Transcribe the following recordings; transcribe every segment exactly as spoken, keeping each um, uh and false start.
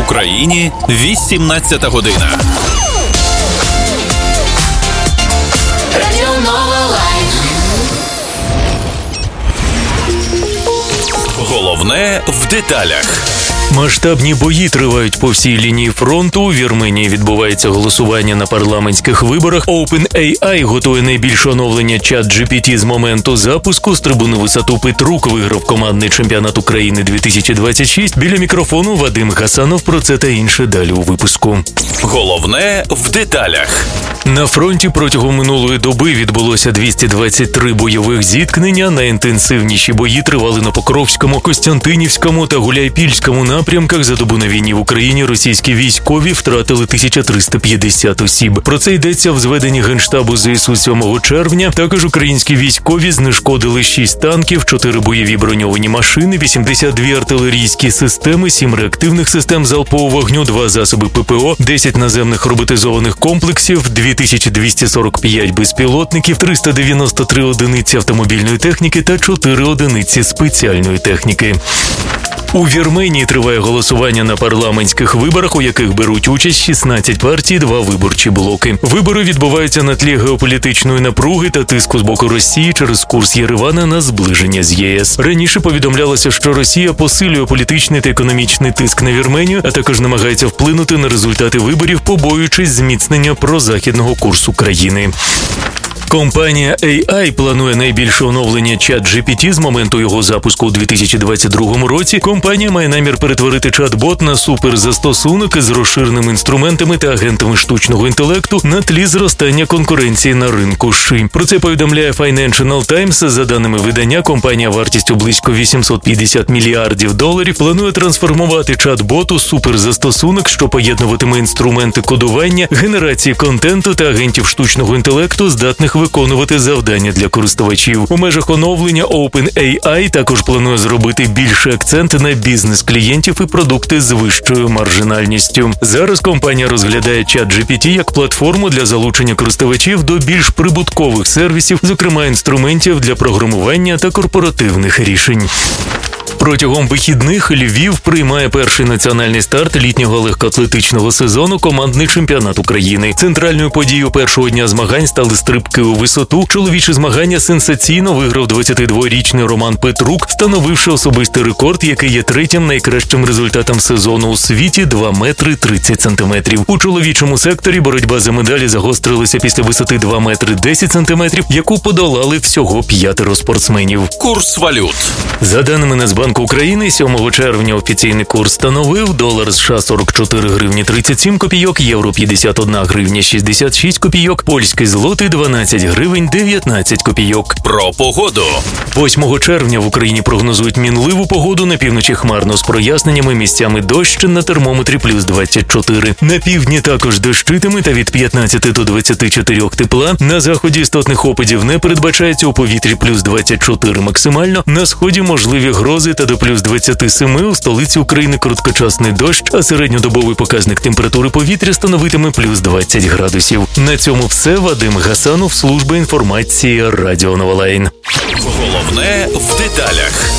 Україні вісімнадцята година. Головне в деталях. Масштабні бої тривають по всій лінії фронту. У Вірменії відбувається голосування на парламентських виборах. OpenAI готує найбільше оновлення чат джі пі ті з моменту запуску. З трибуни висоту Петрук виграв командний чемпіонат України дві тисячі двадцять шість. Біля мікрофону Вадим Гасанов. Про це та інше далі у випуску. Головне в деталях. На фронті протягом минулої доби відбулося двісті двадцять три бойових зіткнення. Найінтенсивніші бої тривали на Покровському, Костянтинівському та Гуляйпільському напрямках. За добу на війні в Україні російські військові втратили тисяча триста п'ятдесят осіб. Про це йдеться в зведенні Генштабу зе ес у сьомого червня. Також українські військові знешкодили шість танків, чотири бойові броньовані машини, вісімдесят дві артилерійські системи, сім реактивних систем залпового вогню, два засоби пе пе о, десять наземних роботизованих комплексів, дві тисячі двісті сорок п'ять безпілотників, триста дев'яносто три одиниці автомобільної техніки та чотири одиниці спеціальної техніки. У Вірменії триває голосування на парламентських виборах, у яких беруть участь шістнадцять партій, два виборчі блоки. Вибори відбуваються на тлі геополітичної напруги та тиску з боку Росії через курс Єревана на зближення з є ес. Раніше повідомлялося, що Росія посилює політичний та економічний тиск на Вірменію, а також намагається вплинути на результати виборів, побоюючись зміцнення прозахідного курсу країни. Компанія ей ай планує найбільше оновлення чат джі пі ті з моменту його запуску у дві тисячі двадцять другому році. Компанія має намір перетворити чат-бот на суперзастосунок із розширеними інструментами та агентами штучного інтелекту на тлі зростання конкуренції на ринку ши. Про це повідомляє Financial Times. За даними видання, компанія вартістю близько вісімсот п'ятдесят мільярдів доларів планує трансформувати чат-бот у суперзастосунок, що поєднуватиме інструменти кодування, генерації контенту та агентів штучного інтелекту, здатних виконувати завдання для користувачів. У межах оновлення OpenAI також планує зробити більший акцент на бізнес-клієнтів і продукти з вищою маржинальністю. Зараз компанія розглядає чат джі пі ті як платформу для залучення користувачів до більш прибуткових сервісів, зокрема інструментів для програмування та корпоративних рішень. Протягом вихідних Львів приймає перший національний старт літнього легкоатлетичного сезону командний чемпіонат України. Центральною подією першого дня змагань стали стрибки у висоту. Чоловічі змагання сенсаційно виграв двадцятидворічний Роман Петрук, встановивши особистий рекорд, який є третім найкращим результатом сезону у світі – два метри тридцять сантиметрів. У чоловічому секторі боротьба за медалі загострилася після висоти два метри десять сантиметрів, яку подолали всього п'ятеро спортсменів. Курс валют. За даними Нацбанку України, сьомого червня офіційний курс становив долар США сорок чотири гривні тридцять сім копійок, євро п'ятдесят одна гривня шістдесят шість копійок, польський злотий дванадцять гривень дев'ятнадцять копійок. Про погоду. восьмого червня в Україні прогнозують мінливу погоду, на півночі хмарно з проясненнями, місцями дощ, на термометрі плюс двадцять чотири. На півдні також дощитиме та від п'ятнадцяти до двадцяти чотирьох тепла. На заході істотних опадів не передбачається, у повітрі плюс двадцять чотири максимально. На сході можливі грози та до плюс двадцять сім, у столиці України короткочасний дощ, а середньодобовий показник температури повітря становитиме плюс двадцять градусів. На цьому все. Вадим Гасанов, служба інформації Радіо Новолайн. Головне в деталях.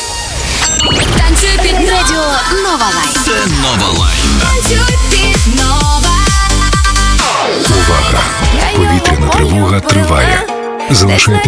Танцюй під Радіо Новолайн. Це Новолайн. Танцюй під Новолайн. Увага! Повітряна тривога триває. Залишайте